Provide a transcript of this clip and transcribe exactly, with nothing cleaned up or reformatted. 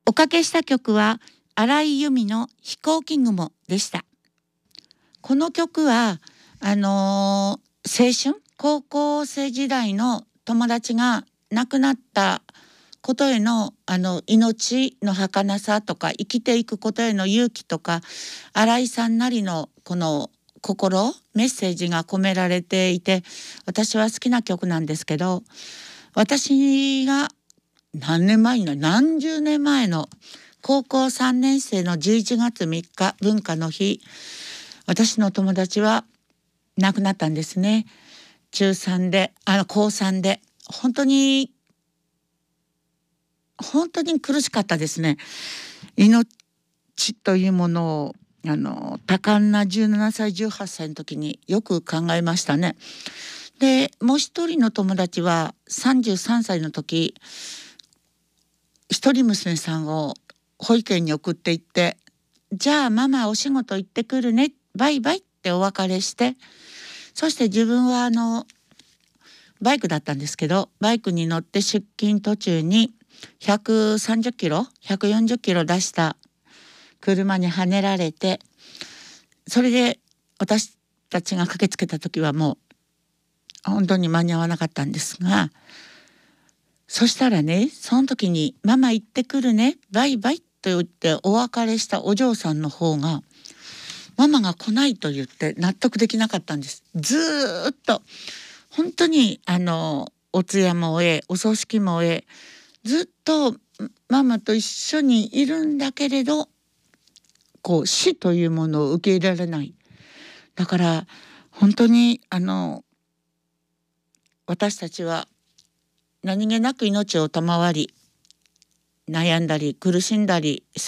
おかけした曲は荒井由実の飛行機雲でした。この曲はあのー青春高校生時代の友達が亡くなったことへのあの命の儚さとか生きていくことへの勇気とか、新井さんなりのこの心メッセージが込められていて、私は好きな曲なんですけど、私が何年前の何十年前の高校さんねん生のじゅういちがつみっか文化の日、私の友達は亡くなったんですね。中さんであの高さんで本当に本当に苦しかったですね。命というものをあの多感なじゅうななさいじゅうはっさいの時によく考えましたね。でもう一人の友達はさんじゅうさんさいの時、一人娘さんを保育園に送って行って、じゃあママお仕事行ってくるねバイバイってお別れして、そして自分はあのバイクだったんですけど、バイクに乗って出勤途中にひゃくさんじゅっキロひゃくよんじゅっキロ出した車にはねられて、それで私たちが駆けつけた時はもう本当に間に合わなかったんですが、そしたらね、その時にママ行ってくるねバイバイと言ってお別れしたお嬢さんの方が、ママが来ないと言って納得できなかったんです。ずーっと本当にあのお通夜も終えお葬式も終え、ずっとママと一緒にいるんだけれど、こう死というものを受け入れられない。だから本当にあの私たちは何気なく命を賜り、悩んだり苦しんだり